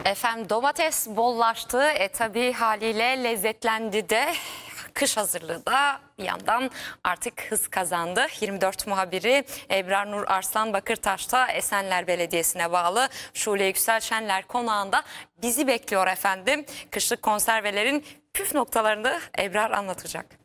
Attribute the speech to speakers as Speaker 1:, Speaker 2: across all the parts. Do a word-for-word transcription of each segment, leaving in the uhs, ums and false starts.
Speaker 1: Efendim domates bollaştı. E tabi haliyle lezzetlendi de. Kış hazırlığı da bir yandan artık hız kazandı. yirmi dört muhabiri Ebrar Nur Arslan Bakırtaş'ta Esenler Belediyesi'ne bağlı Şule Yüksel Şenler Konağı'nda bizi bekliyor efendim. Kışlık konservelerin püf noktalarını Ebrar anlatacak.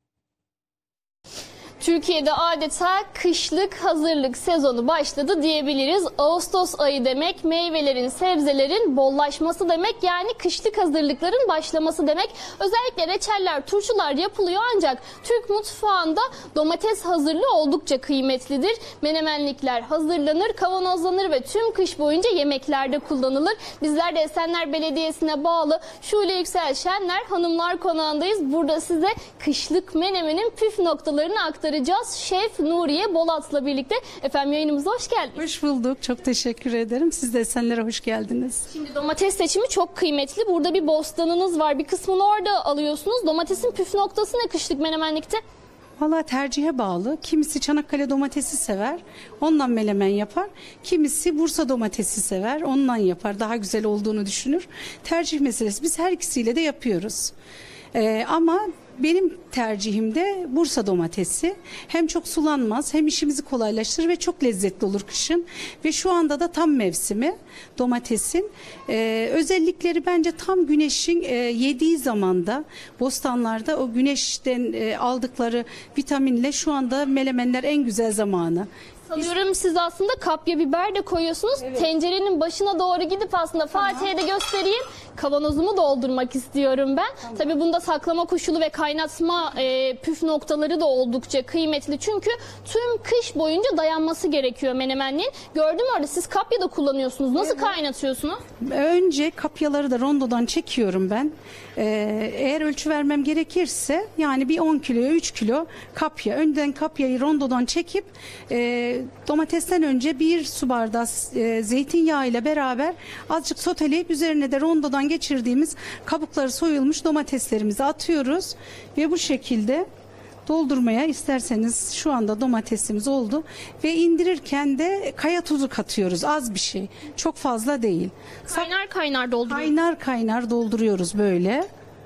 Speaker 2: Türkiye'de adeta kışlık hazırlık sezonu başladı diyebiliriz. Ağustos ayı demek meyvelerin, sebzelerin bollaşması demek, yani kışlık hazırlıkların başlaması demek. Özellikle reçeller, turşular yapılıyor ancak Türk mutfağında domates hazırlığı oldukça kıymetlidir. Menemenlikler hazırlanır, kavanozlanır ve tüm kış boyunca yemeklerde kullanılır. Bizler de Esenler Belediyesi'ne bağlı Şule Yüksel Şenler Hanımlar Konağı'ndayız. Burada size kışlık menemenin püf noktalarını aktaracağız. Şef Nuriye Bolat'la birlikte. Efendim yayınımıza hoş geldiniz.
Speaker 3: Hoş bulduk. Çok teşekkür ederim. Siz de Esenler'e hoş geldiniz.
Speaker 2: Şimdi domates seçimi çok kıymetli. Burada bir bostanınız var. Bir kısmını orada alıyorsunuz. Domatesin püf noktası ne kışlık menemenlikte?
Speaker 3: Valla tercihe bağlı. Kimisi Çanakkale domatesi sever, ondan melemen yapar. Kimisi Bursa domatesi sever, ondan yapar. Daha güzel olduğunu düşünür. Tercih meselesi. Biz her ikisiyle de yapıyoruz. Ee, ama benim tercihim de Bursa domatesi. Hem çok sulanmaz, hem işimizi kolaylaştırır ve çok lezzetli olur kışın. Ve şu anda da tam mevsimi domatesin. Ee, özellikleri bence tam güneşin e, yediği zamanda, bostanlarda o güneşten e, aldıkları vitaminle şu anda melemenler en güzel zamanı.
Speaker 2: Sanıyorum siz aslında kapya biber de koyuyorsunuz. Evet. Tencerenin başına doğru gidip aslında Fatih'e de göstereyim. Kavanozumu doldurmak istiyorum ben. Tamam. Tabii bunda saklama koşulu ve kaynatma e, püf noktaları da oldukça kıymetli. Çünkü tüm kış boyunca dayanması gerekiyor menemenliğin. Gördüm orada siz kapya da kullanıyorsunuz. Nasıl evet. kaynatıyorsunuz?
Speaker 3: Önce kapyaları da rondodan çekiyorum ben. Ee, eğer ölçü vermem gerekirse yani bir on kiloya üç kilo kapya. Önden kapyayı rondodan çekip e, domatesten önce bir su bardağı e, zeytinyağı ile beraber azıcık soteleyip üzerine de rondodan geçirdiğimiz kabukları soyulmuş domateslerimizi atıyoruz ve bu şekilde doldurmaya isterseniz şu anda domatesimiz oldu ve indirirken de kaya tuzu katıyoruz, az bir şey, çok fazla değil.
Speaker 2: Kaynar kaynar dolduruyoruz.
Speaker 3: Kaynar kaynar dolduruyoruz böyle.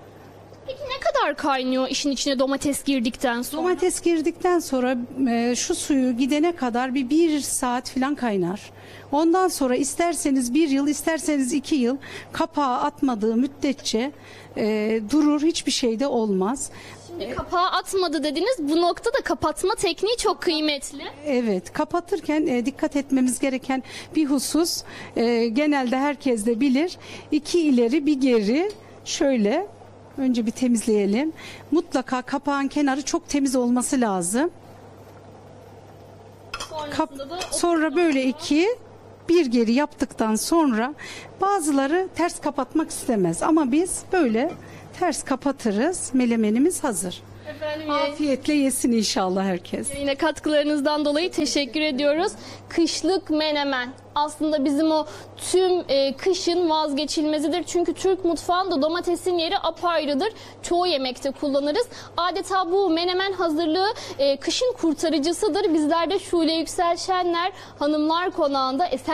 Speaker 2: Peki ne kadar kaynıyor işin içine domates girdikten sonra?
Speaker 3: Domates girdikten sonra e, şu suyu gidene kadar bir bir saat falan kaynar. Ondan sonra isterseniz bir yıl, isterseniz iki yıl kapağı atmadığı müddetçe e, durur, hiçbir şey de olmaz.
Speaker 2: Şimdi kapağı atmadı dediniz. Bu noktada kapatma tekniği çok kıymetli.
Speaker 3: Evet, kapatırken e, dikkat etmemiz gereken bir husus, e, genelde herkes de bilir. İki ileri bir geri, şöyle önce bir temizleyelim. Mutlaka kapağın kenarı çok temiz olması lazım. Kap sonra böyle iki bir geri yaptıktan sonra bazıları ters kapatmak istemez ama biz böyle ters kapatırız. Melemenimiz hazır.
Speaker 2: Efendim,
Speaker 3: afiyetle yesin inşallah herkes.
Speaker 2: Yine katkılarınızdan dolayı teşekkür ediyoruz. Kışlık menemen aslında bizim o tüm e, kışın vazgeçilmezidir. Çünkü Türk mutfağında domatesin yeri apayrıdır. Çoğu yemekte kullanırız. Adeta bu menemen hazırlığı e, kışın kurtarıcısıdır. Bizler de Şule Yüksel Şenler Hanımlar Konağı'nda Esen